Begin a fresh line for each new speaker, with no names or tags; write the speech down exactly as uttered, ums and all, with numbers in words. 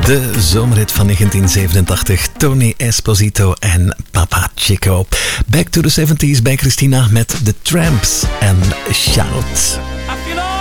De zomerhit van negentien zevenentachtig, Tony Esposito en Papa Chico. Back to the seventies bij Christina met The Tramps en Shout.
I feel